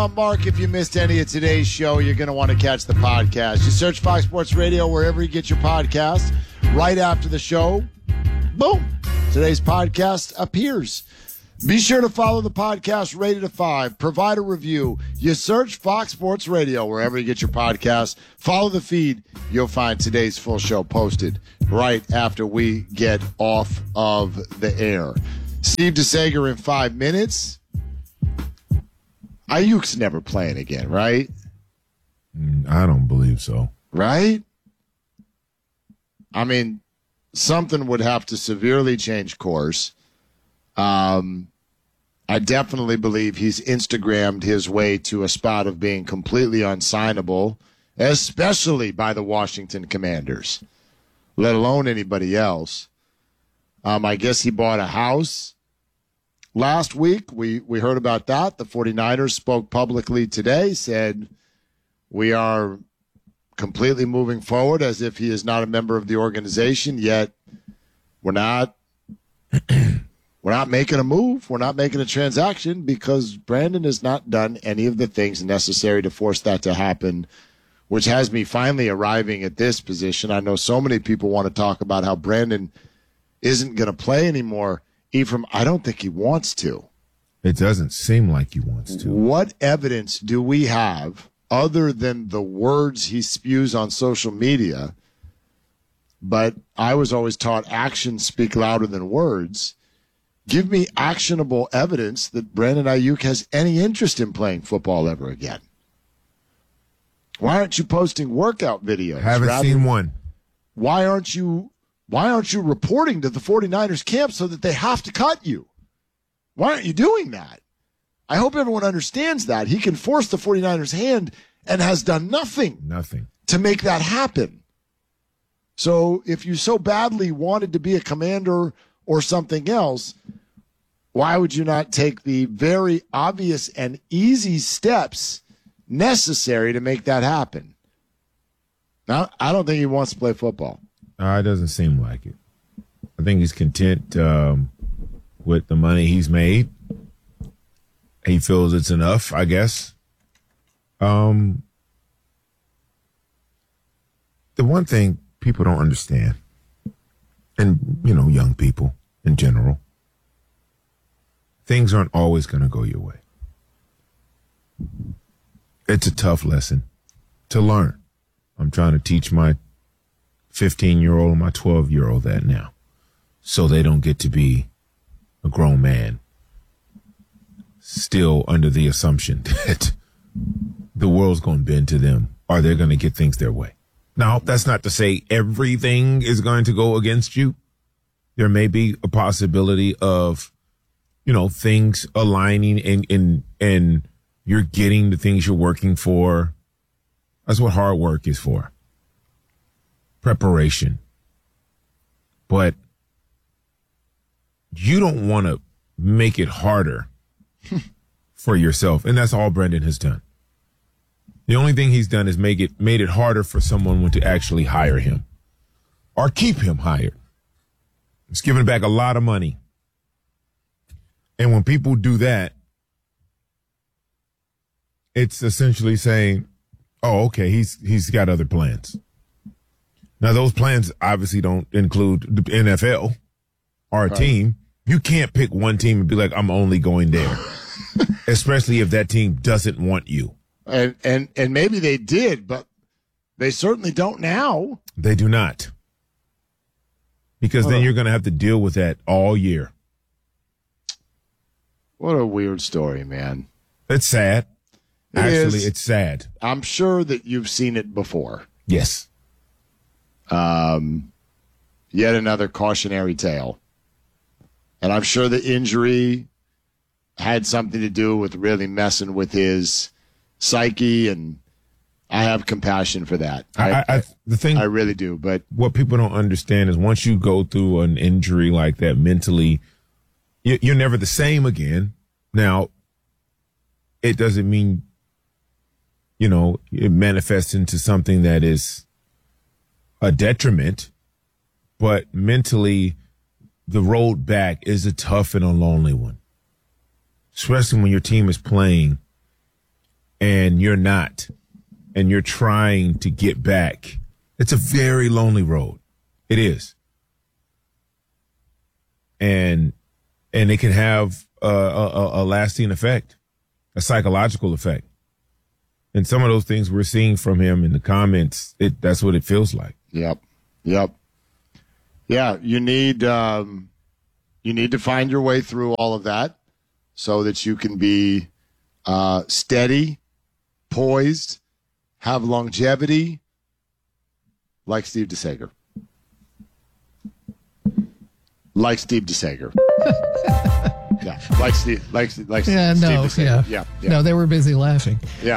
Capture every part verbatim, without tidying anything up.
I'm Mark. If you missed any of today's show, you're going to want to catch the podcast. You search Fox Sports Radio wherever you get your podcasts. Right after the show, boom, today's podcast appears. Be sure to follow the podcast, Rated a five. Provide a review. You search Fox Sports Radio wherever you get your podcasts. Follow the feed. You'll find today's full show posted right after we get off of the air. Steve DeSager in five minutes. Ayuk's never playing again, right? I don't believe so. Right? I mean, something would have to severely change course. Um, I definitely believe he's Instagrammed his way to a spot of being completely unsignable, especially by the Washington Commanders, let alone anybody else. Um, I guess he bought a house. Last week, we, we heard about that. The 49ers spoke publicly today, said we are completely moving forward as if he is not a member of the organization, yet we're not we're not making a move. We're not making a transaction because Brandon has not done any of the things necessary to force that to happen, which has me finally arriving at this position. I know so many people want to talk about how Brandon isn't going to play anymore. Ephraim, I don't think he wants to. It doesn't seem like he wants to. What evidence do we have other than the words he spews on social media? But I was always taught actions speak louder than words. Give me actionable evidence that Brandon Ayuk has any interest in playing football ever again. Why aren't you posting workout videos? Haven't Rather, seen one. Why aren't you Why aren't you reporting to the 49ers camp so that they have to cut you? Why aren't you doing that? I hope everyone understands that. He can force the 49ers' hand and has done nothing. Nothing. To make that happen. So if you so badly wanted to be a Commander or something else, why would you not take the very obvious and easy steps necessary to make that happen? Now, I don't think he wants to play football. Uh, it doesn't seem like it. I think he's content um, with the money he's made. He feels it's enough, I guess. Um, the one thing people don't understand, and, you know, young people in general, things aren't always going to go your way. It's a tough lesson to learn. I'm trying to teach my fifteen-year-old and my twelve-year-old that now, so they don't get to be a grown man still under the assumption that the world's going to bend to them or they're going to get things their way. Now, that's not to say everything is going to go against you. There may be a possibility of, you know, things aligning and, and, and you're getting the things you're working for. That's what hard work is for. Preparation. But you don't want to make it harder for yourself. And that's all Brandon has done. The only thing he's done is make it made it harder for someone to actually hire him or keep him hired. It's giving back a lot of money. And when people do that, it's essentially saying, oh, okay, he's he's got other plans. Now, those plans obviously don't include the N F L or a right. team. You can't pick one team and be like, I'm only going there, especially if that team doesn't want you. And, and and maybe they did, but they certainly don't now. They do not. Because what then a, you're going to have to deal with that all year. What a weird story, man. It's sad. It Actually, is. It's sad. I'm sure that you've seen it before. Yes. Um, yet another cautionary tale. And I'm sure the injury had something to do with really messing with his psyche, and I have compassion for that. I, I, I the thing I really do. But what people don't understand is once you go through an injury like that mentally, you, you're never the same again. Now, it doesn't mean, you know, it manifests into something that is a detriment, but mentally, the road back is a tough and a lonely one, especially when your team is playing and you're not, and you're trying to get back, it's a very lonely road. It is. And, and it can have a, a, a lasting effect, a psychological effect. And some of those things we're seeing from him in the comments, it, that's what it feels like. Yep. Yep. Yeah. You need, um, you need to find your way through all of that so that you can be, uh, steady, poised, have longevity, like Steve DeSager. Like Steve DeSager. Yeah, like Steve, like like yeah, Steve no, DeSager. yeah. yeah, yeah, no, they were busy laughing.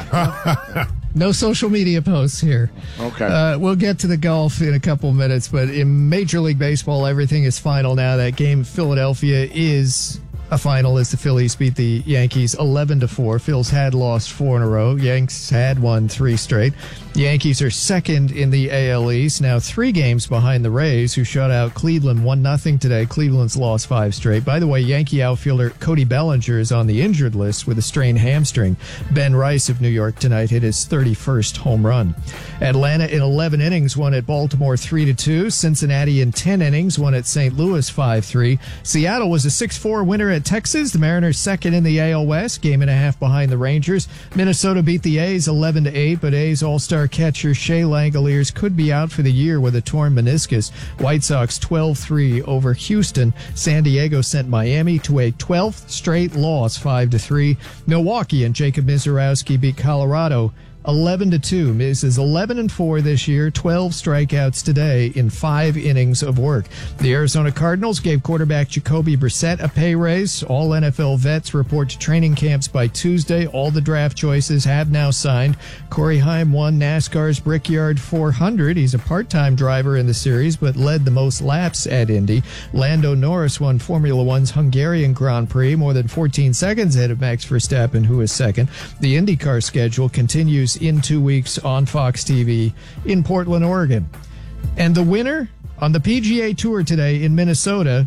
Yeah. No social media posts here. Okay. Uh, we'll get to the golf in a couple minutes, but in Major League Baseball, everything is final now. That game, Philadelphia, is a final as the Phillies beat the Yankees eleven to four. Phils had lost four in a row. Yanks had won three straight. Yankees are second in the A L East, now three games behind the Rays, who shut out Cleveland one nothing today. Cleveland's lost five straight. By the way, Yankee outfielder Cody Bellinger is on the injured list with a strained hamstring. Ben Rice of New York tonight hit his thirty-first home run. Atlanta in eleven innings won at Baltimore three to two. Cincinnati in ten innings won at Saint Louis five three. Seattle was a six four winner at Texas. The Mariners second in the A L West, game and a half behind the Rangers. Minnesota beat the A's eleven to eight, but A's All-Star catcher Shea Langoliers could be out for the year with a torn meniscus. White Sox twelve three over Houston. San Diego sent Miami to a twelfth straight loss, five to three. Milwaukee and Jacob Mizorowski beat Colorado eleven to two. Miz is eleven and four this year, twelve strikeouts today in five innings of work. The Arizona Cardinals gave quarterback Jacoby Brissett a pay raise. All N F L vets report to training camps by Tuesday. All the draft choices have now signed. Corey Haim won NASCAR's Brickyard four hundred. He's a part-time driver in the series, but led the most laps at Indy. Lando Norris won Formula One's Hungarian Grand Prix, more than fourteen seconds ahead of Max Verstappen, who is second. The IndyCar schedule continues in two weeks on Fox T V in Portland, Oregon. And the winner on the P G A Tour today in Minnesota,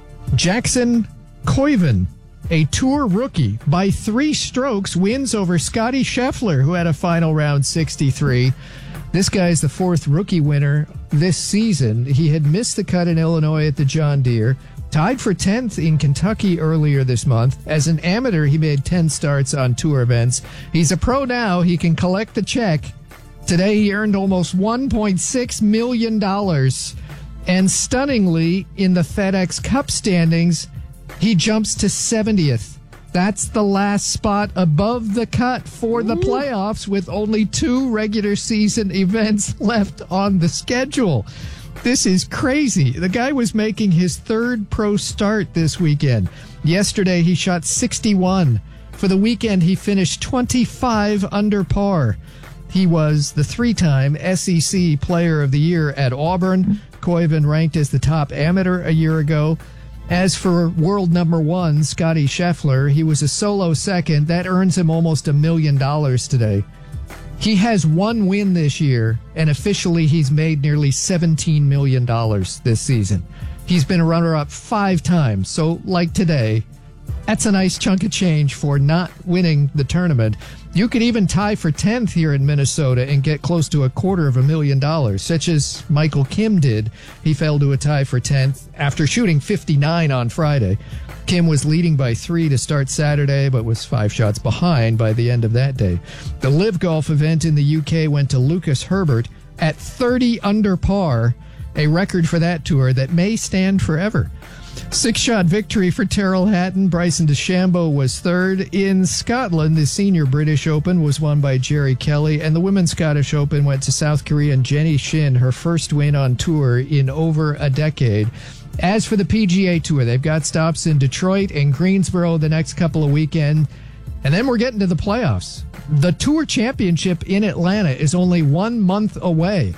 Jackson Koiven, a tour rookie, by three strokes wins over Scotty Scheffler, who had a final round sixty-three. This guy's the fourth rookie winner this season. He had missed the cut in Illinois at the John Deere. Tied for tenth in Kentucky earlier this month. As an amateur, he made ten starts on tour events. He's a pro now. He can collect the check. Today, he earned almost one point six million dollars. And stunningly, in the FedEx Cup standings, he jumps to seventieth. That's the last spot above the cut for the playoffs, with only two regular season events left on the schedule. This is crazy. The guy was making his third pro start this weekend. Yesterday, he shot sixty-one. For the weekend, he finished twenty-five under par. He was the three-time S E C Player of the Year at Auburn. Koiven ranked as the top amateur a year ago. As for world number one, Scotty Scheffler, he was a solo second. That earns him almost a million dollars today. He has one win this year, and officially he's made nearly seventeen million dollars this season. He's been a runner-up five times, so like today, that's a nice chunk of change for not winning the tournament. You could even tie for tenth here in Minnesota and get close to a quarter of a million dollars, such as Michael Kim did. He fell to a tie for tenth after shooting fifty-nine on Friday. Kim was leading by three to start Saturday, but was five shots behind by the end of that day. The Live Golf event in the U K went to Lucas Herbert at thirty under par, a record for that tour that may stand forever. Six-shot victory for Terrell Hatton. Bryson DeChambeau was third. In Scotland, the Senior British Open was won by Jerry Kelly, and the Women's Scottish Open went to South Korean Jenny Shin, her first win on tour in over a decade. As for the P G A Tour, they've got stops in Detroit and Greensboro the next couple of weekends, and then we're getting to the playoffs. The Tour Championship in Atlanta is only one month away.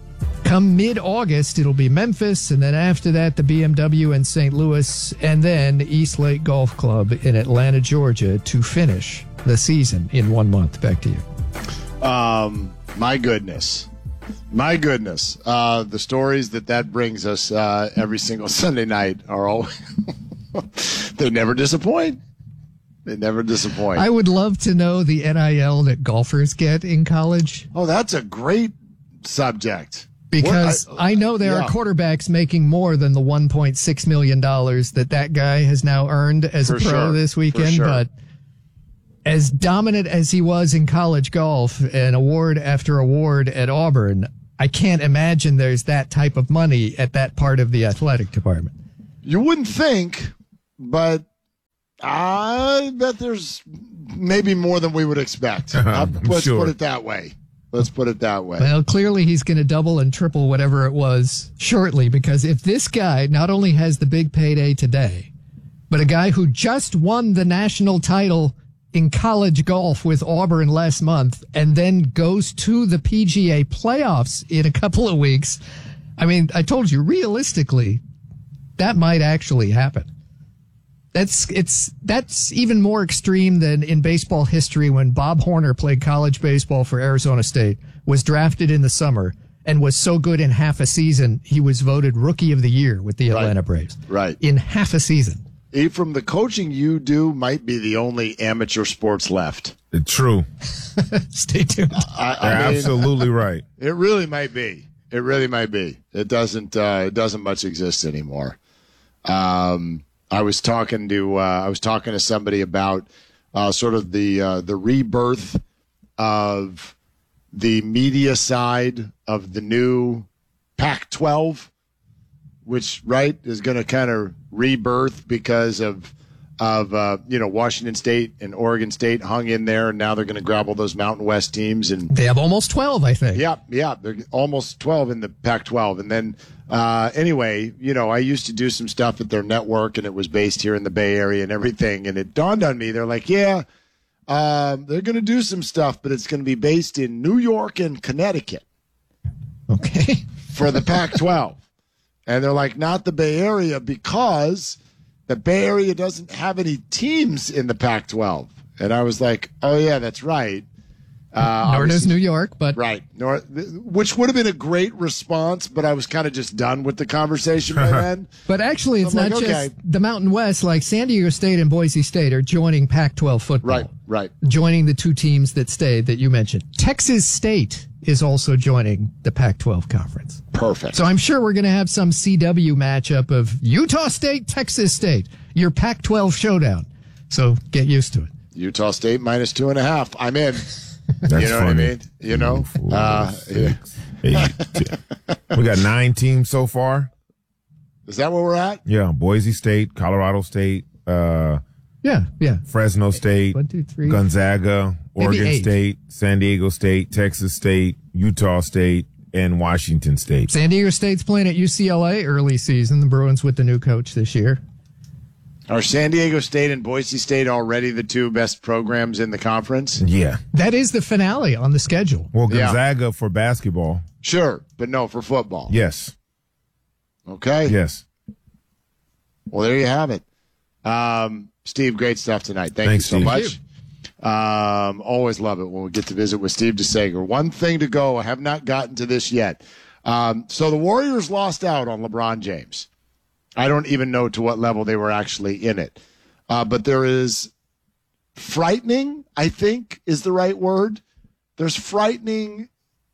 Come mid-August, it'll be Memphis, and then after that, the B M W in Saint Louis, and then East Lake Golf Club in Atlanta, Georgia, to finish the season in one month. Back to you. Um, my goodness. My goodness. Uh, the stories that that brings us uh, every single Sunday night are all, they never disappoint. They never disappoint. I would love to know the N I L that golfers get in college. Oh, that's a great subject. Because What, I, I know there yeah. are quarterbacks making more than the one point six million dollars that that guy has now earned as For a pro sure. this For weekend. sure. But as dominant as he was in college golf and award after award at Auburn, I can't imagine there's that type of money at that part of the athletic department. You wouldn't think, but I bet there's maybe more than we would expect. Uh, let's sure. put it that way. Let's put it that way. Well, clearly he's going to double and triple whatever it was shortly, because if this guy not only has the big payday today, but a guy who just won the national title in college golf with Auburn last month and then goes to the P G A playoffs in a couple of weeks, I mean, I told you, realistically, that might actually happen. That's it's that's even more extreme than in baseball history when Bob Horner played college baseball for Arizona State, was drafted in the summer, and was so good in half a season he was voted Rookie of the Year with the Atlanta Right. Braves. Right. In half a season. Ephraim, the coaching you do might be the only amateur sports left. True. Stay tuned. I, You're I mean, absolutely right. it really might be. It really might be. It doesn't. Uh, it doesn't much exist anymore. Um, I was talking to. Uh, I was talking to somebody about uh, sort of the uh, the rebirth of the media side of the new Pac twelve, which right is going to kind of rebirth because of of uh, you know Washington State and Oregon State hung in there, and now they're going to grab all those Mountain West teams and. They have almost twelve, I think. Yeah, yeah, they're almost twelve in the Pac twelve. And then, uh, anyway, you know, I used to do some stuff at their network, and it was based here in the Bay Area and everything. And it dawned on me, they're like, yeah, um, they're going to do some stuff, but it's going to be based in New York and Connecticut Okay. for the Pac twelve. And they're like, not the Bay Area, because the Bay Area doesn't have any teams in the Pac twelve. And I was like, oh, yeah, that's right. Uh, Nor does obviously- New York, but Right. Nor, which would have been a great response, but I was kind of just done with the conversation by then. but actually it's I'm not like, just okay. the Mountain West. Like San Diego State and Boise State are joining Pac twelve football. Right, right. Joining the two teams that stayed that you mentioned. Texas State is also joining the Pac twelve conference. Perfect. So I'm sure we're going to have some C W matchup of Utah State, Texas State, your Pac twelve showdown. So get used to it. Utah State minus two and a half. I'm in. That's You know funny. what I mean? You know? Two, four, Uh, six, eight, ten. We got nine teams so far. Is that where we're at? Yeah, Boise State, Colorado State, uh, Yeah, yeah. Fresno State, One, two, three. Gonzaga, Maybe Oregon eight. State, San Diego State, Texas State, Utah State, and Washington State. San Diego State's playing at U C L A early season. The Bruins with the new coach this year. Are San Diego State and Boise State already the two best programs in the conference? Yeah. That is the finale on the schedule. Well, Yeah. Gonzaga for basketball. Sure, but no for football. Yes. Okay. Yes. Well, there you have it. Um, Steve, great stuff tonight. Thank Thanks, you so Steve. much. Um, always love it when we get to visit with Steve DeSager. One thing to go. I have not gotten to this yet. Um, so the Warriors lost out on LeBron James. I don't even know to what level they were actually in it. Uh, but there is frightening, I think is the right word. There's frightening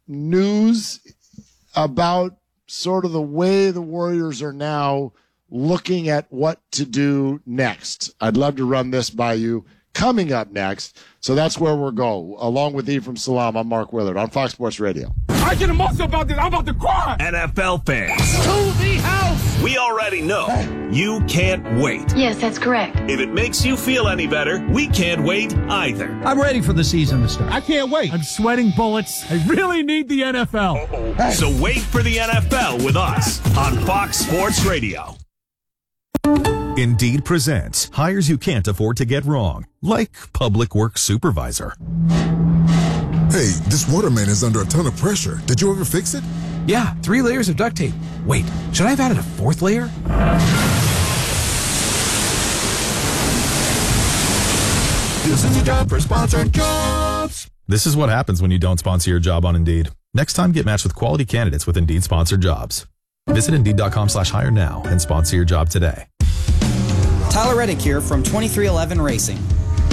news about sort of the way the Warriors are now looking at what to do next. I'd love to run this by you coming up next. So that's where we'll go. Along with Ephraim Salam, I'm Mark Willard on Fox Sports Radio. I get emotional about this. I'm about to cry. N F L fans, To the house. we already know you can't wait. Yes, that's correct. If it makes you feel any better, we can't wait either. I'm ready for the season to start. I can't wait. I'm sweating bullets. I really need the N F L. So wait for the N F L with us on Fox Sports Radio. Indeed presents hires you can't afford to get wrong, like public works supervisor. Hey, this waterman is under a ton of pressure. Did you ever fix it? Yeah, three layers of duct tape. Wait, should I have added a fourth layer? This is a job for sponsored jobs. This is what happens when you don't sponsor your job on Indeed. Next time, get matched with quality candidates with Indeed sponsored jobs. Visit Indeed.com slash hire now and sponsor your job today. Tyler Reddick here from twenty-three eleven Racing.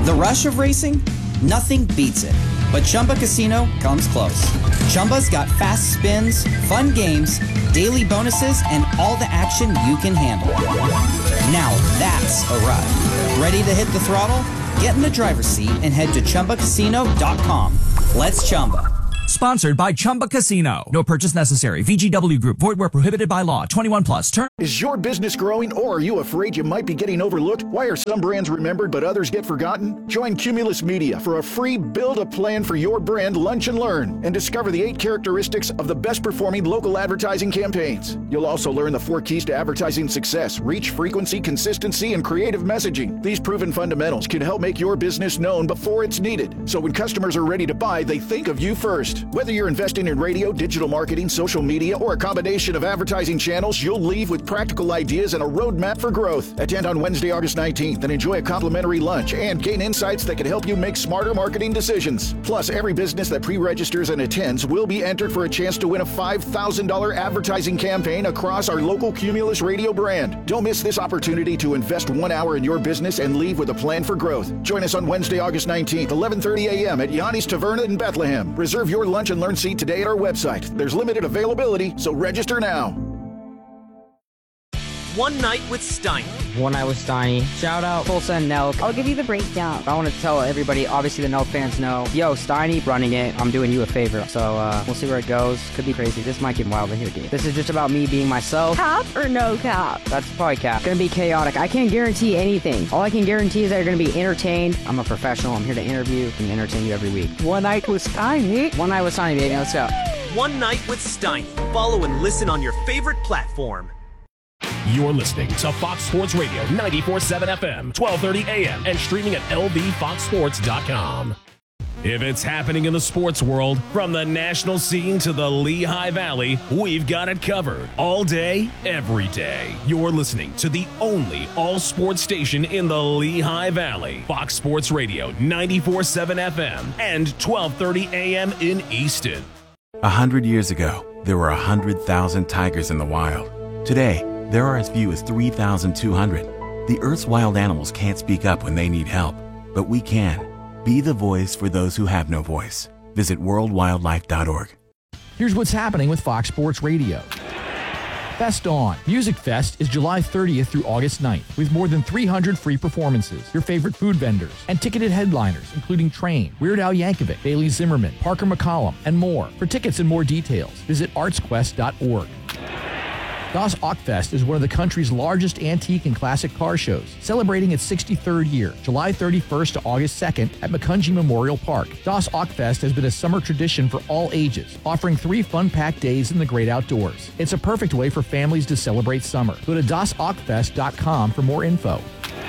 The rush of racing? Nothing beats it. But Chumba Casino comes close. Chumba's got fast spins, fun games, daily bonuses, and all the action you can handle. Now that's a ride. Ready to hit the throttle? Get in the driver's seat and head to Chumba Casino dot com. Let's Chumba. Sponsored by Chumba Casino. No purchase necessary. V G W Group. Void where prohibited by law. twenty-one plus. Term. Is your business growing, or are you afraid you might be getting overlooked? Why are some brands remembered but others get forgotten? Join Cumulus Media for a free Build a Plan for Your Brand Lunch and Learn, and discover the eight characteristics of the best performing local advertising campaigns. You'll also learn the four keys to advertising success: reach, frequency, consistency, and creative messaging. These proven fundamentals can help make your business known before it's needed, so when customers are ready to buy, they think of you first. Whether you're investing in radio, digital marketing, social media, or a combination of advertising channels, you'll leave with practical ideas and a roadmap for growth. Attend on Wednesday, August nineteenth, and enjoy a complimentary lunch and gain insights that can help you make smarter marketing decisions. Plus, every business that pre-registers and attends will be entered for a chance to win a five thousand dollars advertising campaign across our local Cumulus Radio brand. Don't miss this opportunity to invest one hour in your business and leave with a plan for growth. Join us on Wednesday, August nineteenth, eleven thirty a.m. at Yanni's Taverna in Bethlehem. Reserve your lunch and learn seat today at our website. There's limited availability, so register now. One Night with Steiny. One Night with Steiny. Shout out Tulsa and Nelk. I'll give you the breakdown. I want to tell everybody, obviously the Nelk fans know, yo, Steiny running it. I'm doing you a favor. So uh, we'll see where it goes. Could be crazy. This might get wild in here, dude. This is just about me being myself. Cap or no cap? That's probably cap. Gonna be chaotic. I can't guarantee anything. All I can guarantee is that you're gonna be entertained. I'm a professional. I'm here to interview and entertain you every week. One Night with Steiny. One Night with Steiny, baby. Let's go. One Night with Steiny. Follow and listen on your favorite platform. You're listening to Fox Sports Radio ninety-four point seven F M, twelve thirty A M, and streaming at L V fox sports dot com. If it's happening in the sports world, from the national scene to the Lehigh Valley, we've got it covered. All day, every day. You're listening to the only all-sports station in the Lehigh Valley. Fox Sports Radio ninety-four point seven F M and twelve thirty A M in Easton. A hundred years ago, there were a hundred thousand tigers in the wild. Today, there are as few as three thousand two hundred. The Earth's wild animals can't speak up when they need help, but we can. Be the voice for those who have no voice. Visit world wildlife dot org. Here's what's happening with Fox Sports Radio. Fest On. Music Fest is July thirtieth through August ninth, with more than three hundred free performances, your favorite food vendors, and ticketed headliners, including Train, Weird Al Yankovic, Bailey Zimmerman, Parker McCollum, and more. For tickets and more details, visit arts quest dot org. Das Ockfest is one of the country's largest antique and classic car shows, celebrating its sixty-third year, July thirty-first to August second at McCungy Memorial Park. Das Ockfest has been a summer tradition for all ages, offering three fun-packed days in the great outdoors. It's a perfect way for families to celebrate summer. Go to das ockfest dot com for more info.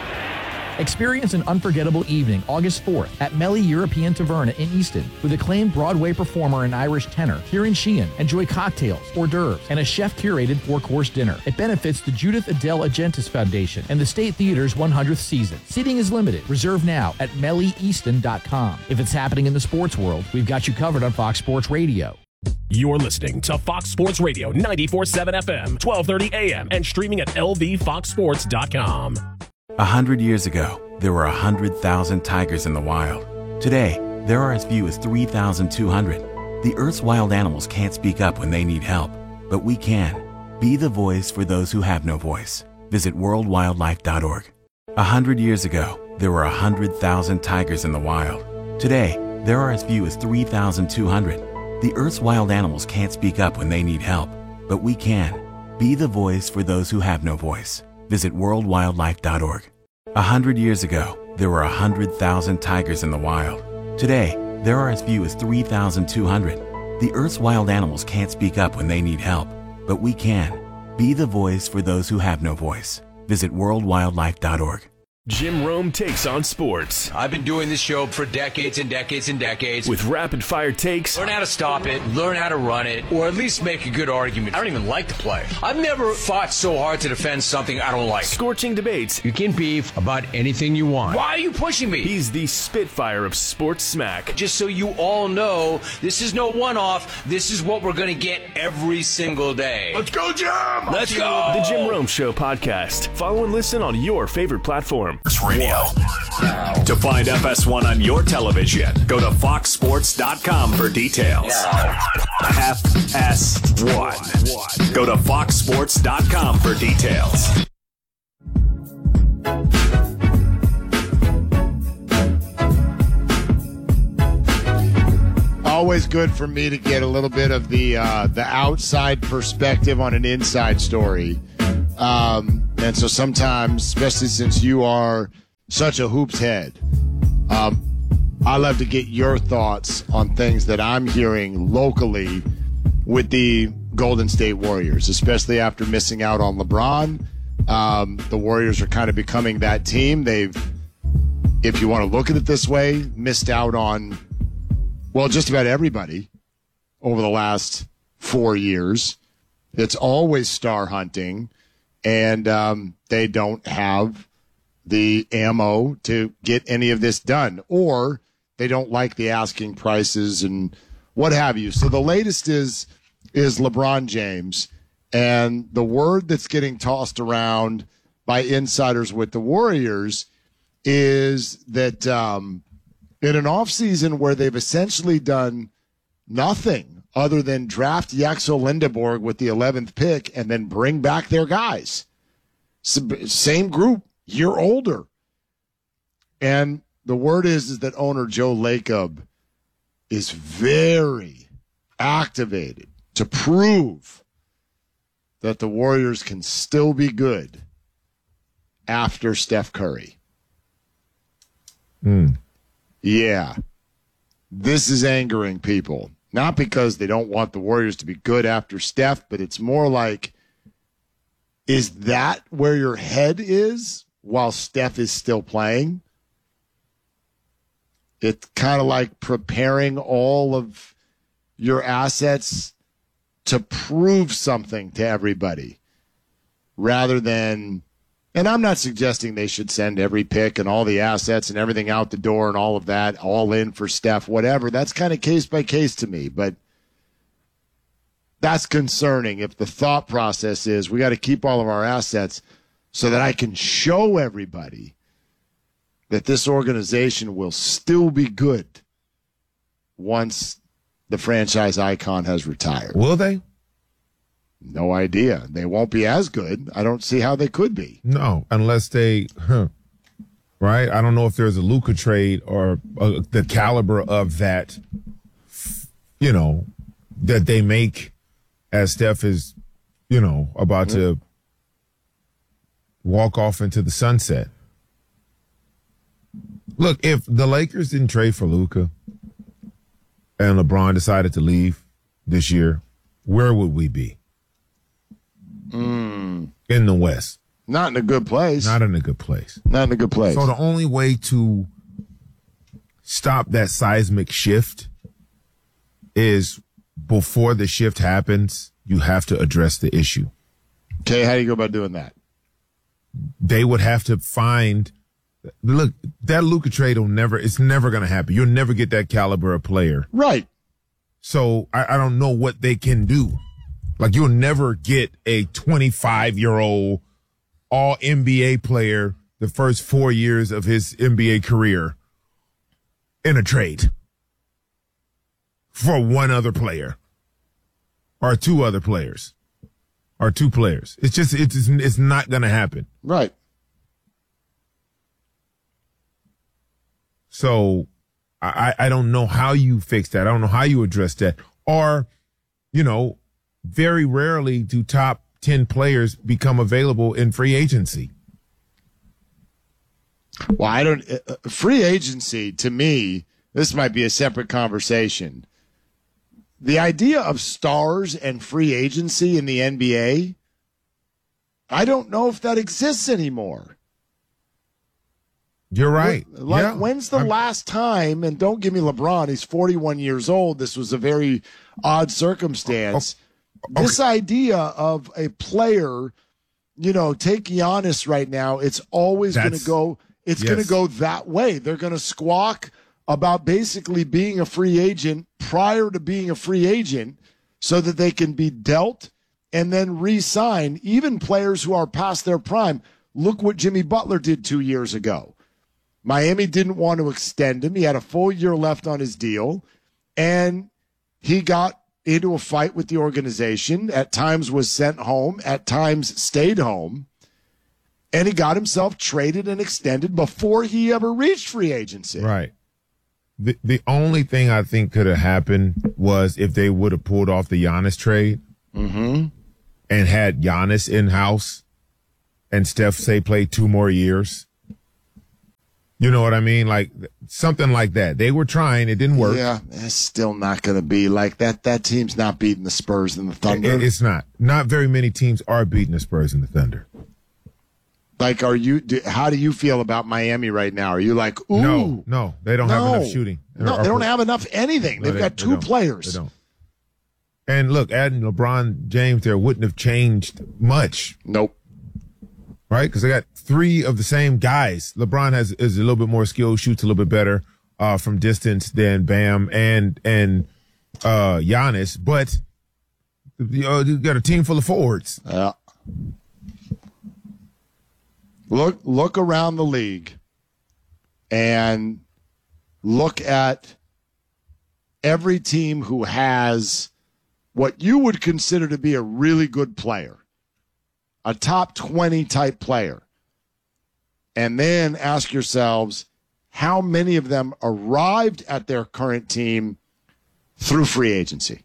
Experience an unforgettable evening August fourth at Melly European Taverna in Easton with acclaimed Broadway performer and Irish tenor Kieran Sheehan. Enjoy cocktails, hors d'oeuvres, and a chef-curated four-course dinner. It benefits the Judith Adele Agentis Foundation and the State Theater's one hundredth season. Seating is limited. Reserve now at melly easton dot com. If it's happening in the sports world, we've got you covered on Fox Sports Radio. You're listening to Fox Sports Radio ninety-four point seven F M, twelve thirty A M, and streaming at L V fox sports dot com. A hundred years ago, there were a hundred thousand tigers in the wild. Today, there are as few as three thousand two hundred. The Earth's wild animals can't speak up when they need help, but we can. Be the voice for those who have no voice. Visit world wildlife dot org. A hundred years ago, there were a hundred thousand tigers in the wild. Today, there are as few as three thousand two hundred. The Earth's wild animals can't speak up when they need help, but we can. Be the voice for those who have no voice. Visit world wildlife dot org. A hundred years ago, there were a hundred thousand tigers in the wild. Today, there are as few as three thousand two hundred. The Earth's wild animals can't speak up when they need help, but we can. Be the voice for those who have no voice. Visit world wildlife dot org. Jim Rome takes on sports. I've been doing this show for decades and decades and decades. With rapid-fire takes. Learn how to stop it, learn how to run it, or at least make a good argument. I don't even like to play. I've never fought so hard to defend something I don't like. Scorching debates. You can beef about anything you want. Why are you pushing me? He's the Spitfire of sports smack. Just so you all know, this is no one-off. This is what we're going to get every single day. Let's go, Jim! Let's go! The Jim Rome Show podcast. Follow and listen on your favorite platform. platform. Radio. To find F S one on your television, go to fox sports dot com for details. F S one. Go to fox sports dot com for details. Always good for me to get a little bit of the uh, the outside perspective on an inside story. Um, and so sometimes, especially since you are such a hoops head, um, I love to get your thoughts on things that I'm hearing locally with the Golden State Warriors, especially after missing out on LeBron. Um, the Warriors are kind of becoming that team. They've, if you want to look at it this way, missed out on, well, just about everybody over the last four years. It's always star hunting, and um, they don't have the ammo to get any of this done, or they don't like the asking prices and what have you. So the latest is is LeBron James, and the word that's getting tossed around by insiders with the Warriors is that um, in an offseason where they've essentially done nothing other than draft Yaxel Lindeborg with the eleventh pick and then bring back their guys. Same group, year older. And the word is, is that owner Joe Lacob is very activated to prove that the Warriors can still be good after Steph Curry. Mm. Yeah. This is angering people. Not because they don't want the Warriors to be good after Steph, but it's more like, is that where your head is while Steph is still playing? It's kind of like preparing all of your assets to prove something to everybody rather than, and I'm not suggesting they should send every pick and all the assets and everything out the door and all of that all in for Steph, whatever. That's kind of case by case to me, but that's concerning if the thought process is we got to keep all of our assets so that I can show everybody that this organization will still be good once the franchise icon has retired. Will they? No idea. They won't be as good. I don't see how they could be. No, unless they, huh, right? I don't know if there's a Luka trade or uh, the caliber of that, you know, that they make as Steph is, you know, about mm-hmm. to walk off into the sunset. Look, if the Lakers didn't trade for Luka and LeBron decided to leave this year, where would we be? Mm. In the West. Not in a good place. Not in a good place. Not in a good place. So the only way to stop that seismic shift is before the shift happens, you have to address the issue. Okay, how do you go about doing that? They would have to find, look, that Luka trade will never, it's never going to happen. You'll never get that caliber of player. Right. So I, I don't know what they can do. Like, you'll never get a twenty-five-year-old all N B A player the first four years of his N B A career in a trade for one other player or two other players or two players. It's just, it's, it's not going to happen. Right. So I, I don't know how you fix that. I don't know how you address that. Or, you know, very rarely do top ten players become available in free agency. Well, I don't, uh, free agency to me, this might be a separate conversation. The idea of stars and free agency in the N B A, I don't know if that exists anymore. You're right. Like, yeah. when's the I'm... last time, and don't give me LeBron, he's forty-one years old. This was a very odd circumstance. Oh, okay. This idea of a player, you know, take Giannis right now, it's always going to go, it's yes. going to go that way. They're going to squawk about basically being a free agent prior to being a free agent so that they can be dealt and then re-sign even players who are past their prime. look what Jimmy Butler did two years ago. Miami didn't want to extend him. He had a full year left on his deal, and he got into a fight with the organization, at times was sent home, at times stayed home, and he got himself traded and extended before he ever reached free agency. Right. The the only thing I think could have happened was if they would have pulled off the Giannis trade mm-hmm. and had Giannis in-house and Steph, say, play two more years. You know what I mean? Like something like that. They were trying. It didn't work. Yeah, it's still not going to be like that. That team's not beating the Spurs and the Thunder. It, it's not. Not very many teams are beating the Spurs and the Thunder. Like, are you? Do, how do you feel about Miami right now? Are you like, ooh? No, no, they don't no, have enough shooting. No, they don't have enough anything. No, They've they, got they two don't. players. They don't. And look, adding LeBron James there wouldn't have changed much. Nope. Right? Because they got three of the same guys. LeBron has is a little bit more skilled, shoots a little bit better uh, from distance than Bam and and uh, Giannis. But you, know, you got a team full of forwards. Yeah. Look look around the league and look at every team who has what you would consider to be a really good player, a top twenty type player. And then ask yourselves, how many of them arrived at their current team through free agency?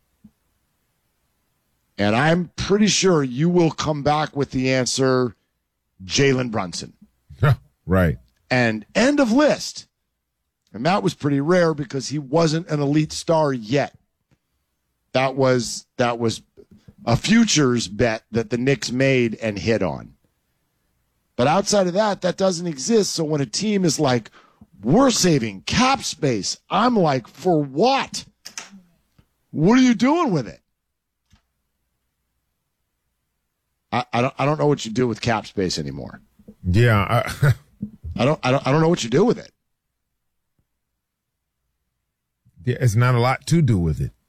And I'm pretty sure you will come back with the answer, Jalen Brunson. Right. And end of list. And that was pretty rare because he wasn't an elite star yet. That was that was a futures bet that the Knicks made and hit on. But outside of that, that doesn't exist. So when a team is like, we're saving cap space, I'm like, for what? What are you doing with it? I, I don't I don't know what you do with cap space anymore. Yeah, I, I don't I don't I don't know what you do with it. Yeah, it's not a lot to do with it.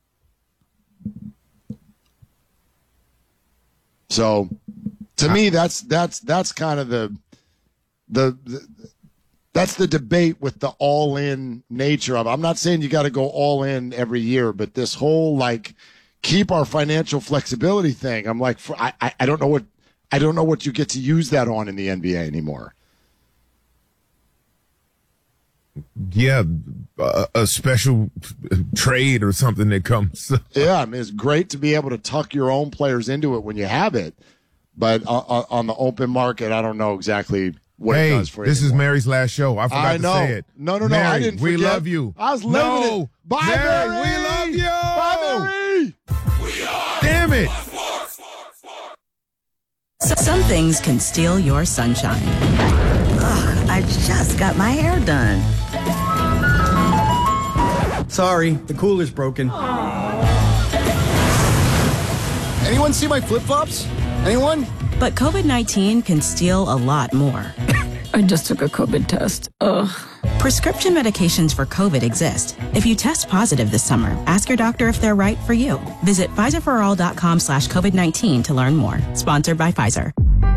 So, to me, that's that's that's kind of the, the the that's the debate with the all-in nature of it. I'm not saying you got to go all in every year, but this whole like keep our financial flexibility thing. I'm like, for, I I don't know what I don't know what you get to use that on in the N B A anymore. Yeah, a, a special trade or something that comes. Yeah, I mean, it's great to be able to tuck your own players into it when you have it, but on, on the open market, I don't know exactly what hey, it does for you. This anymore. is Mary's last show. I forgot I know. to say it. No, no, no, Mary, I didn't forget. We love you. I was living no, it. Bye, Mary, Mary. we love you. Bye, Mary. Damn it. Some things can steal your sunshine. Ugh, I just got my hair done. Sorry, the cooler's broken. Anyone see my flip-flops? Anyone? But COVID nineteen can steal a lot more. I just took a COVID test. Ugh. Prescription medications for COVID exist. If you test positive this summer, ask your doctor if they're right for you. Visit Pfizerforall.com slash COVID-19 to learn more. Sponsored by Pfizer.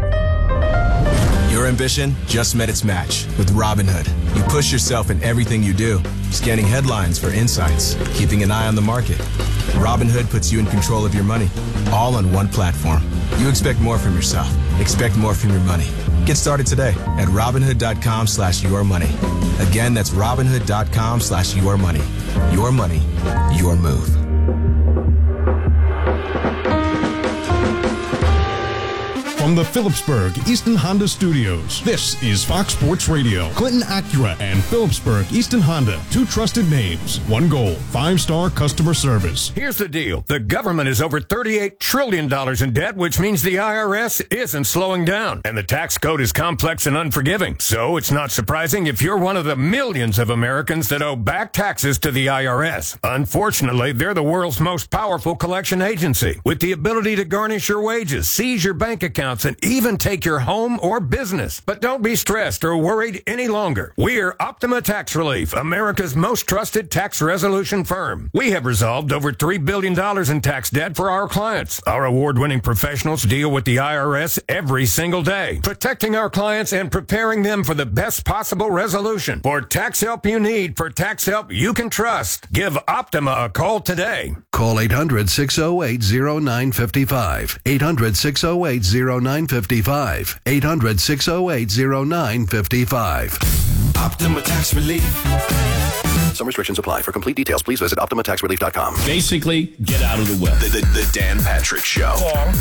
Your ambition just met its match with Robinhood. You push yourself in everything you do, scanning headlines for insights, keeping an eye on the market. Robinhood puts you in control of your money, all on one platform. You expect more from yourself. Expect more from your money. Get started today at Robinhood.com slash your money. Again, that's Robinhood.com slash your money. Your money, your move. From the Phillipsburg Easton Honda Studios, this is Fox Sports Radio. Clinton Acura and Phillipsburg Easton Honda, two trusted names, one goal, five-star customer service. Here's the deal. The government is over thirty-eight trillion dollars in debt, which means the I R S isn't slowing down. And the tax code is complex and unforgiving. So it's not surprising if you're one of the millions of Americans that owe back taxes to the I R S. Unfortunately, they're the world's most powerful collection agency, with the ability to garnish your wages, seize your bank account, accounts, and even take your home or business. But don't be stressed or worried any longer. We're Optima Tax Relief, America's most trusted tax resolution firm. We have resolved over three billion dollars in tax debt for our clients. Our award-winning professionals deal with the I R S every single day, protecting our clients and preparing them for the best possible resolution. For tax help you need, for tax help you can trust, give Optima a call today. Call eight hundred, six oh eight, oh nine five five. eight hundred, six oh eight, oh nine five five. eight hundred, six oh eight, oh nine five five. Optima Tax Relief. Some restrictions apply. For complete details, please visit Optima Tax Relief dot com. Basically, get out of the way. The, the, the Dan Patrick Show. Dan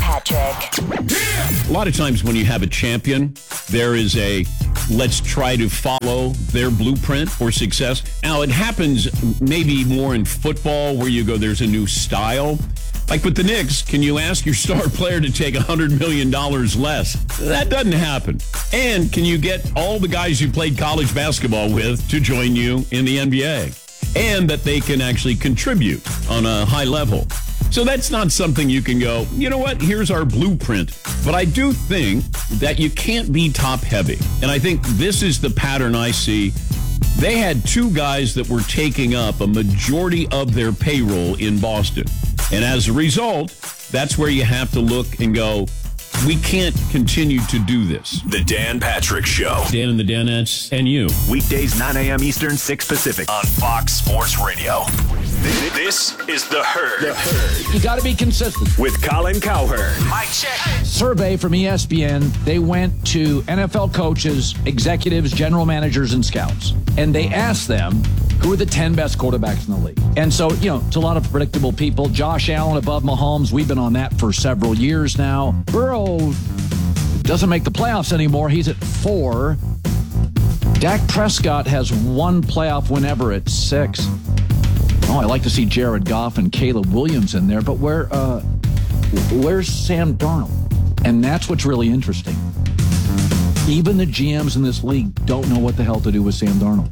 Patrick. A lot of times when you have a champion, there is a let's try to follow their blueprint for success. Now, it happens maybe more in football where you go, there's a new style. Like with the Knicks, can you ask your star player to take one hundred million dollars less? That doesn't happen. And can you get all the guys you played college basketball with to join you in the N B A? And that they can actually contribute on a high level. So that's not something you can go, you know what, here's our blueprint. But I do think that you can't be top heavy. And I think this is the pattern I see. They had two guys that were taking up a majority of their payroll in Boston. And as a result, that's where you have to look and go, we can't continue to do this. The Dan Patrick Show. Dan and the Danettes and you. Weekdays, nine a.m. Eastern, six Pacific. On Fox Sports Radio. This is The Herd. The Herd. You got to be consistent. With Colin Cowherd. Mike check. Survey from E S P N. They went to N F L coaches, executives, general managers, and scouts. And they asked them, who are the ten best quarterbacks in the league? And so, you know, it's a lot of predictable people. Josh Allen above Mahomes. We've been on that for several years now. Burrow doesn't make the playoffs anymore. He's at four. Dak Prescott has one playoff win ever at six. Oh, I like to see Jared Goff and Caleb Williams in there, but where, uh, where's Sam Darnold? And that's what's really interesting. Even the G Ms in this league don't know what the hell to do with Sam Darnold.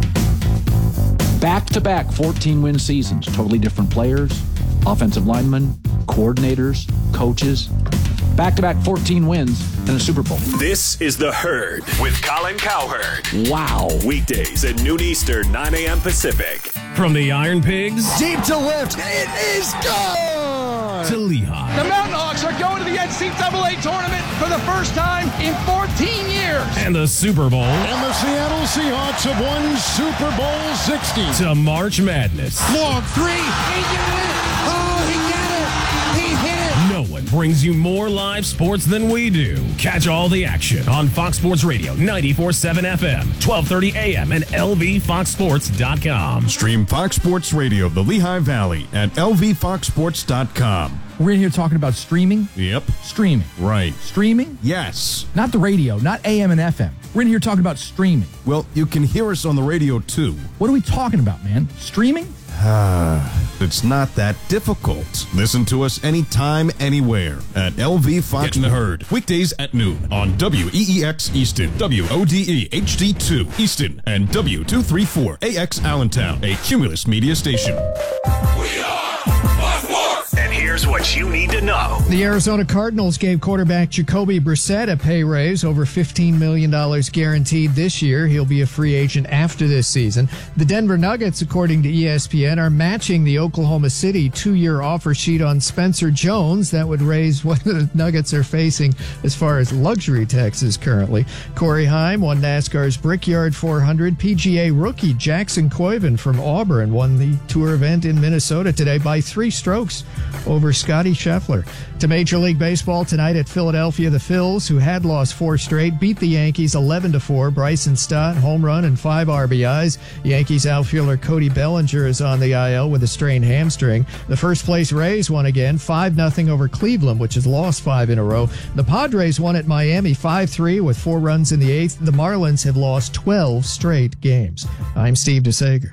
Back-to-back fourteen-win seasons, totally different players, offensive linemen, coordinators, coaches. Back-to-back fourteen wins and a Super Bowl. This is The Herd with Colin Cowherd. Wow. Weekdays at noon Eastern, nine a.m. Pacific. From the Iron Pigs. Deep to left. It is gone. To Lehigh. The Mountain Hawks are going to the N C double A tournament for the first time in fourteen years. And the Super Bowl. And the Seattle Seahawks have won Super Bowl sixty. To March Madness. Long three. He did it. Oh, he did it. He hit it. No one brings you more live sports than we do. Catch all the action on Fox Sports Radio, ninety-four point seven F M, twelve thirty A M, and L V fox sports dot com. Stream Fox Sports Radio of the Lehigh Valley at L V fox sports dot com. We're in here talking about streaming. Yep. Streaming. Right. Streaming? Yes. Not the radio, not A M and F M. We're in here talking about streaming. Well, you can hear us on the radio, too. What are we talking about, man? Streaming? It's not that difficult. Listen to us anytime, anywhere at L V Fox. Get in the Herd. Weekdays at noon on W E E X Easton, W O D E H D two Easton, and W two thirty-four A X Allentown, a Cumulus media station. We are Fox Sports. And here's what you need to know. The Arizona Cardinals gave quarterback Jacoby Brissett a pay raise, over fifteen million dollars guaranteed this year. He'll be a free agent after this season. The Denver Nuggets, according to E S P N, are matching the Oklahoma City two-year offer sheet on Spencer Jones. That would raise what the Nuggets are facing as far as luxury taxes currently. Corey Haim won NASCAR's Brickyard four hundred. P G A rookie Jackson Coyven from Auburn won the tour event in Minnesota today by three strokes over Scotty Scheffler. To Major League Baseball tonight at Philadelphia, the Phils, who had lost four straight, beat the Yankees eleven to four. Bryson Stott, home run and five R B Is. Yankees outfielder Cody Bellinger is on the I L with a strained hamstring. The first place Rays won again, five nothing over Cleveland, which has lost five in a row. The Padres won at Miami five three with four runs in the eighth. The Marlins have lost twelve straight games. I'm Steve DeSager.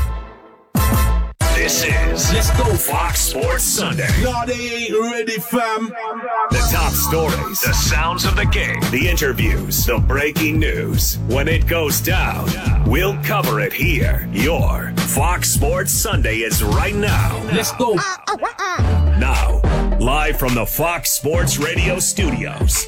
This is Let's Go Fox Sports Sunday. No, they ain't ready, fam. The top stories, the sounds of the game, the interviews, the breaking news. When it goes down, we'll cover it here. Your Fox Sports Sunday is right now. Let's go. Now, live from the Fox Sports Radio studios,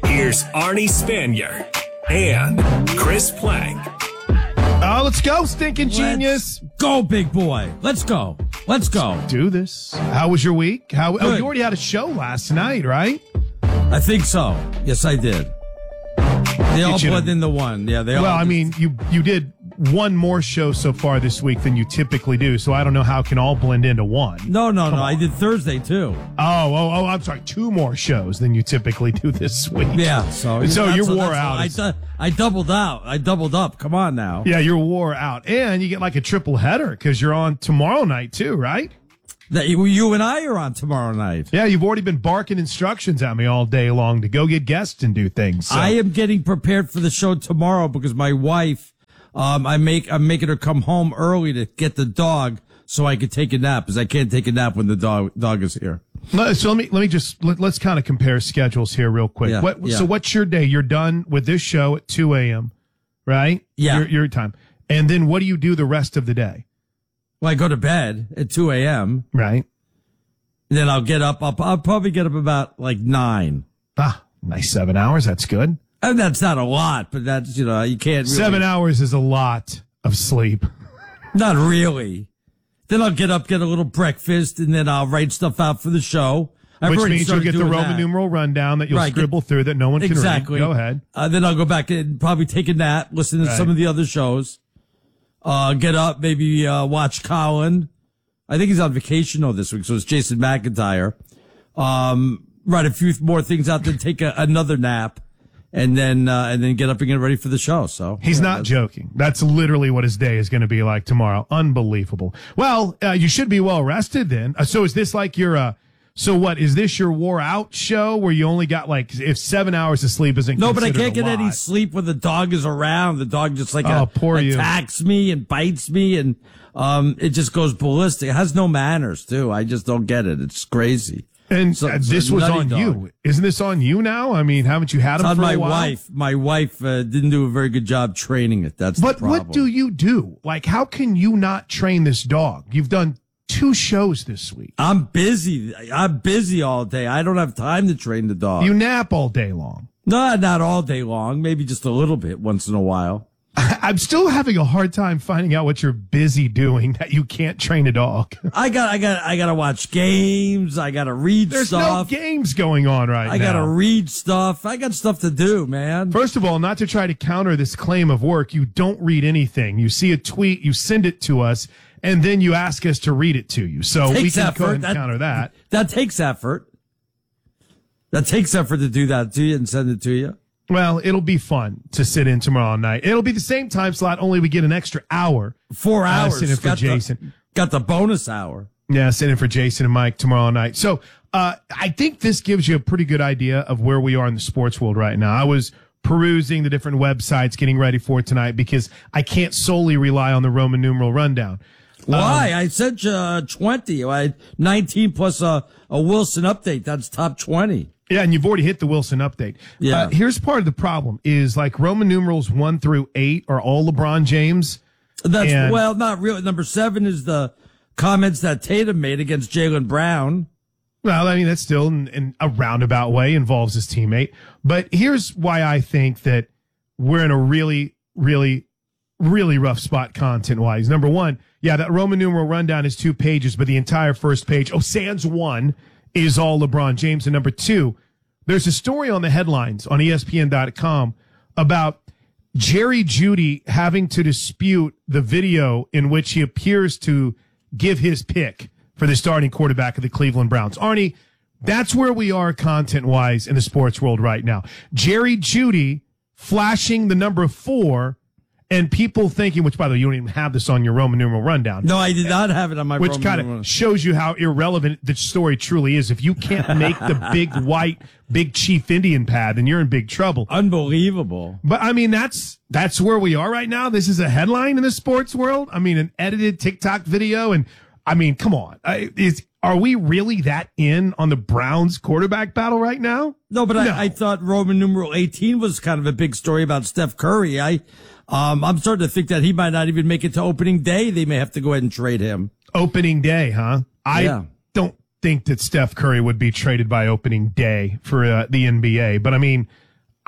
Here's Arnie Spanier and Chris Plank. Oh, let's go, stinking genius. Let's go, big boy. Let's go. Let's go. Let's do this. How was your week? How? Good. Oh, you already had a show last night, right? I think so. Yes, I did. They all blend into one. Yeah, they all. Well, I mean, you you did one more show so far this week than you typically do, so I don't know how it can all blend into one. No, no, Come no. on. I did Thursday too. Oh, oh, oh! I'm sorry. Two more shows than you typically do this week. Yeah. So, so that's- you're wore that's- out. I, du- I doubled out. I doubled up. Come on now. Yeah, you're wore out, and you get like a triple header because you're on tomorrow night too, right? That you, you and I are on tomorrow night. Yeah, you've already been barking instructions at me all day long to go get guests and do things. So. I am getting prepared for the show tomorrow because my wife, um, I make, I'm making her come home early to get the dog so I could take a nap because I can't take a nap when the dog, dog is here. So let me, let me just, let, let's kind of compare schedules here real quick. Yeah, what, yeah. So what's your day? You're done with this show at two a.m., right? Yeah. Your, your time. And then what do you do the rest of the day? Well, I go to bed at two a.m. Right. Then I'll get up. I'll, I'll probably get up about like nine. Ah, nice seven hours. That's good. And that's not a lot, but that's, you know, you can't really. Seven hours is a lot of sleep. Not really. Then I'll get up, get a little breakfast, and then I'll write stuff out for the show. I've Which already means you'll started get the doing Roman that. numeral rundown that you'll Right, scribble get- through that no one can Exactly. read. Go ahead. Uh, then I'll go back and probably take a nap, listen to Right. some of the other shows. Uh, get up, maybe, uh, watch Colin. I think he's on vacation though this week, so it's Jason McIntyre. Um, write a few more things out, then take a, another nap, and then, uh, and then get up and get ready for the show. So He's yeah, not that's- joking. That's literally what his day is going to be like tomorrow. Unbelievable. Well, uh, you should be well rested then. Uh, so is this like your, uh, so what, is this your wore out show where you only got like, if seven hours of sleep isn't No, but I considered can't a get lot. any sleep when the dog is around. The dog just like Oh, uh, poor you. attacks me and bites me, and um, it just goes ballistic. It has no manners too. I just don't get it. It's crazy. And So- uh, so this was nutty on dog. you. Isn't this on you now? I mean, haven't you had It's him on for my a while? wife. My wife uh, didn't do a very good job training it. That's But the problem. what do you do? Like, how can you not train this dog? You've done two shows this week. I'm busy. I'm busy all day. I don't have time to train the dog. You nap all day long. No, not all day long. Maybe just a little bit once in a while. I'm still having a hard time finding out what you're busy doing that you can't train a dog. I got, I got, I got to watch games. I got to read There's stuff. no games going on right I now. got to read stuff. I got stuff to do, man. First of all, not to try to counter this claim of work, you don't read anything. You see a tweet, you send it to us, and then you ask us to read it to you. So we Takes can effort. go ahead and That- counter that. That takes effort. That takes effort to do that to you and send it to you. Well, it'll be fun to sit in tomorrow night. It'll be the same time slot, only we get an extra hour. Four Uh, hours. sitting for got Jason. The, got the bonus hour. Yeah, sitting for Jason and Mike tomorrow night. So uh, I think this gives you a pretty good idea of where we are in the sports world right now. I was perusing the different websites getting ready for tonight because I can't solely rely on the Roman numeral rundown. Why? Um, I said uh, twenty. I had nineteen plus a, a Wilson update. That's top twenty. Yeah, and you've already hit the Wilson update. Yeah. Uh, here's part of the problem is like Roman numerals one through eight are all LeBron James. That's And- well, not real. Number seven is the comments that Tatum made against Jaylen Brown. Well, I mean, that's still in, in a roundabout way involves his teammate. But here's why I think that we're in a really, really, really rough spot content wise. Number one, yeah, that Roman numeral rundown is two pages, but the entire first page, oh, sans one, is all LeBron James. And number two, there's a story on the headlines on E S P N dot com about Jerry Jeudy having to dispute the video in which he appears to give his pick for the starting quarterback of the Cleveland Browns. Arnie, that's where we are content-wise in the sports world right now. Jerry Jeudy flashing the number four and people thinking, which, by the way, you don't even have this on your Roman numeral rundown. No, I did not have it on my Which Roman kind numeral. of shows you how irrelevant the story truly is. If you can't make the big white, big chief Indian pad, then you're in big trouble. Unbelievable. But I mean, that's that's where we are right now. This is a headline in the sports world. I mean, an edited TikTok video, and I mean, come on, I, is are we really that in on the Browns quarterback battle right now? No, but No. I, I thought Roman numeral eighteen was kind of a big story about Steph Curry. I, um, I'm starting to think that he might not even make it to opening day. They may have to go ahead and trade him. Opening day, huh? I Yeah. don't think that Steph Curry would be traded by opening day for uh, the N B A. But I mean,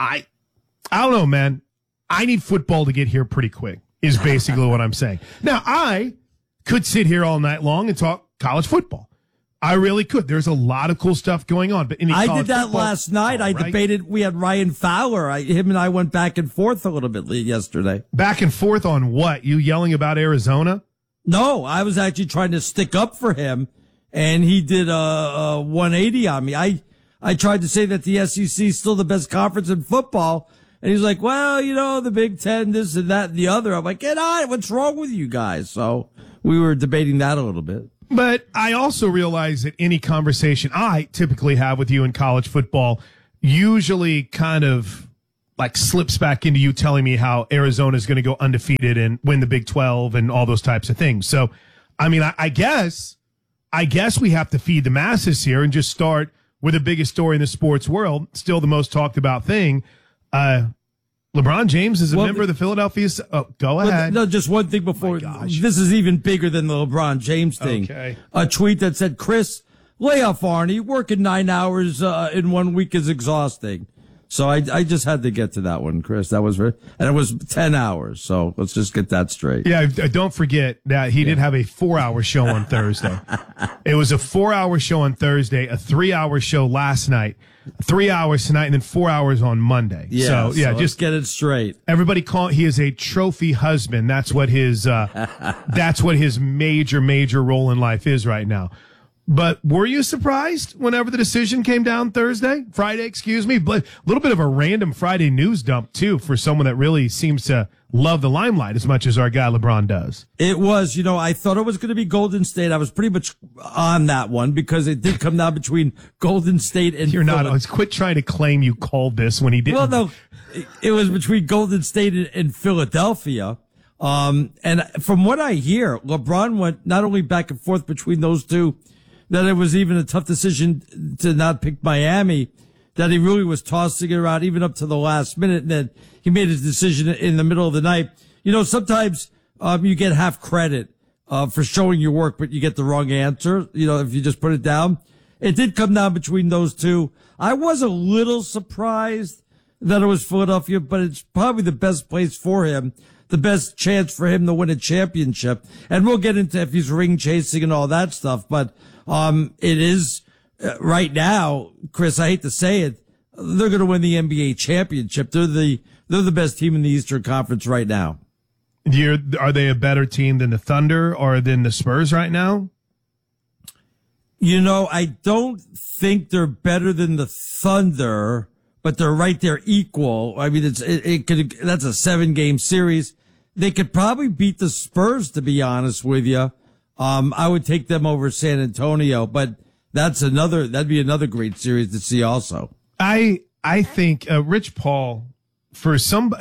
I, I don't know, man. I need football to get here pretty quick, is basically what I'm saying. Now, I could sit here all night long and talk college football. I really could. There's a lot of cool stuff going on. But I did that football, last night. I right. debated. We had Ryan Fowler. I, him and I went back and forth a little bit yesterday. Back and forth on what? You yelling about Arizona? No, I was actually trying to stick up for him, and he did a, a one eighty on me. I I tried to say that the S E C is still the best conference in football. And he's like, well, you know, the Big Ten, this and that and the other. I'm like, get on. What's wrong with you guys? So we were debating that a little bit. But I also realize that any conversation I typically have with you in college football usually kind of like slips back into you telling me how Arizona is going to go undefeated and win the Big twelve and all those types of things. So, I mean, I, I guess, I guess we have to feed the masses here and just start with the biggest story in the sports world, still the most talked about thing. Uh, LeBron James is a well, member of the Philadelphia. Oh, go well, ahead. No, just one thing before. Oh this is even bigger than the LeBron James thing. Okay. A tweet that said, Chris, lay off Arnie. Working nine hours uh, in one week is exhausting. So I, I just had to get to that one, Chris. That was very, and it was ten hours. So let's just get that straight. Yeah, don't forget that he yeah. did have a four-hour show on Thursday. It was a four-hour show on Thursday, a three-hour show last night, three hours tonight, and then four hours on Monday. Yeah, so yeah, so just get it straight. Everybody call he is a trophy husband. That's what his uh, that's what his major major role in life is right now. But were you surprised whenever the decision came down Thursday, Friday, excuse me? A little bit of a random Friday news dump, too, for someone that really seems to love the limelight as much as our guy LeBron does. It was, you know, I thought it was going to be Golden State. I was pretty much on that one because it did come down between Golden State and You're not. Let's quit trying to claim you called this when he didn't. Well, no, it was between Golden State and, and Philadelphia. Um, and from what I hear, LeBron went not only back and forth between those two, that it was even a tough decision to not pick Miami, that he really was tossing it around even up to the last minute, and then he made his decision in the middle of the night. You know, sometimes um, you get half credit uh, for showing your work, but you get the wrong answer, you know, if you just put it down. It did come down between those two. I was a little surprised that it was Philadelphia, but it's probably the best place for him, the best chance for him to win a championship. And we'll get into if he's ring chasing and all that stuff, but Um, it is uh, right now, Chris, I hate to say it, they're going to win the N B A championship. They're the, they're the best team in the Eastern Conference right now. You're, are they a better team than the Thunder or than the Spurs right now? You know, I don't think they're better than the Thunder, but they're right there equal. I mean, it's, it, it could, that's a seven game series. They could probably beat the Spurs, to be honest with you. Um, I would take them over San Antonio, but that's another, that'd be another great series to see also. I, I think, uh, Rich Paul, for some,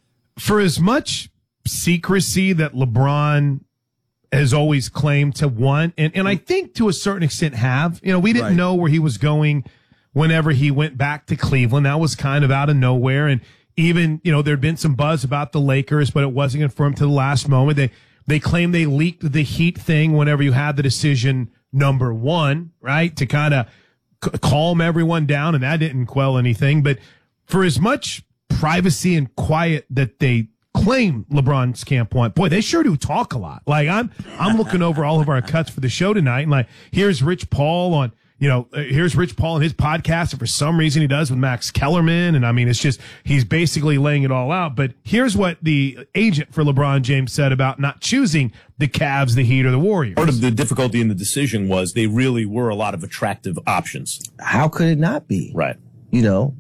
for as much secrecy that LeBron has always claimed to want, and, and I think to a certain extent have, you know, we didn't right. know where he was going whenever he went back to Cleveland. That was kind of out of nowhere. And even, you know, there'd been some buzz about the Lakers, but it wasn't confirmed to the last moment. They, They claim they leaked the Heat thing whenever you had the decision number one, right? To kind of c- calm everyone down, and that didn't quell anything. But for as much privacy and quiet that they claim LeBron's camp want, boy, they sure do talk a lot. Like I'm, I'm looking over all of our cuts for the show tonight, and like here's Rich Paul on. You know, here's Rich Paul and his podcast, and for some reason he does with Max Kellerman. And I mean, it's just, he's basically laying it all out. But here's what the agent for LeBron James said about not choosing the Cavs, the Heat, or the Warriors. Part of the difficulty in the decision was they really were a lot of attractive options. How could it not be? Right. You know,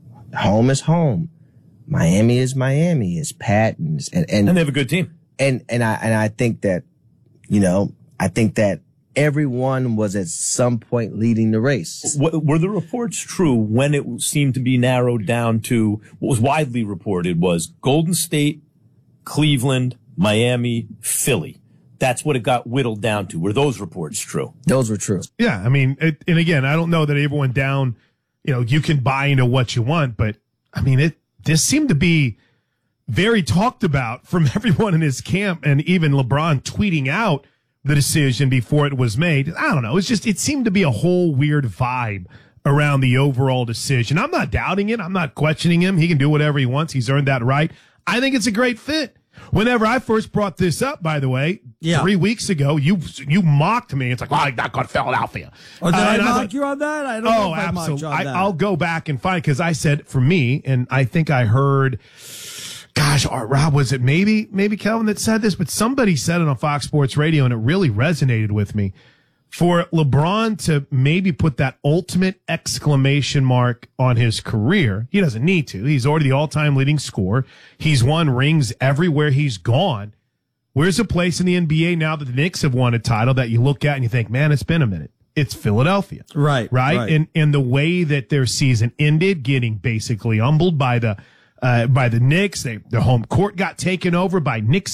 home is home. Miami is Miami. It's Pat and, and, and, and they have a good team. And, and I, and I think that, you know, I think that everyone was at some point leading the race. Were the reports true when it seemed to be narrowed down to what was widely reported was Golden State, Cleveland, Miami, Philly? That's what it got whittled down to. Were those reports true? Those were true. Yeah. I mean, it, and again, I don't know that everyone down, you know, you can buy into what you want, but I mean, it, this seemed to be very talked about from everyone in his camp, and even LeBron tweeting out the decision before it was made. I don't know. It's just, it seemed to be a whole weird vibe around the overall decision. I'm not doubting it. I'm not questioning him. He can do whatever he wants. He's earned that right. I think it's a great fit. Whenever I first brought this up, by the way, yeah. three weeks ago, you you mocked me. It's like, well, I'm not going to Philadelphia. Oh, did uh, I mock like, you on that? I don't oh, know if absolutely. I mocked you on that. I, I'll go back and find, because I said, for me, and I think I heard, gosh, Rob, was it maybe, maybe Kelvin that said this, but somebody said it on Fox Sports Radio, and it really resonated with me. For LeBron to maybe put that ultimate exclamation mark on his career, he doesn't need to. He's already the all-time leading scorer. He's won rings everywhere he's gone. Where's a place in the N B A now that the Knicks have won a title that you look at and you think, man, it's been a minute? It's Philadelphia. Right. Right? right. And and the way that their season ended, getting basically humbled by the uh, by the Knicks. They, their home court got taken over by Knicks